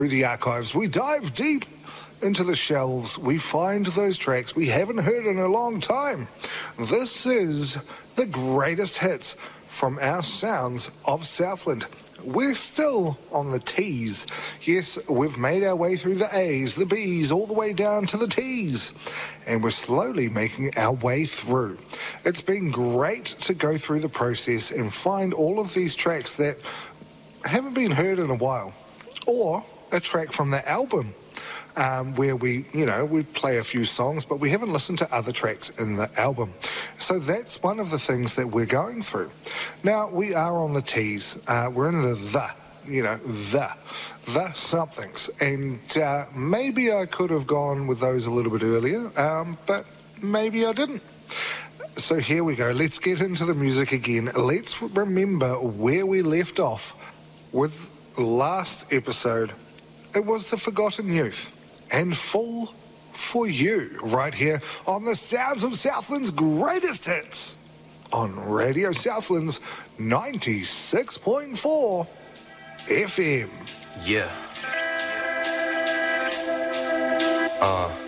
Through the archives, we dive deep into the shelves. We find those tracks we haven't heard in a long time. This is the greatest hits from our sounds of Southland. We're still on the T's. Yes, we've made our way through the A's, the B's, all the way down to the T's. And we're slowly making our way through. It's been great to go through the process and find all of these tracks that haven't been heard in a while. Or a track from the album where we play a few songs, but we haven't listened to other tracks in the album. So that's one of the things that we're going through. Now, we are on the T's. We're in the somethings. And maybe I could have gone with those a little bit earlier, but maybe I didn't. So here we go. Let's get into the music again. Let's remember where we left off with last episode. It was the Forgotten Youth and Fall for You right here on the Sounds of Southland's Greatest Hits on Radio Southland's 96.4 FM. Yeah.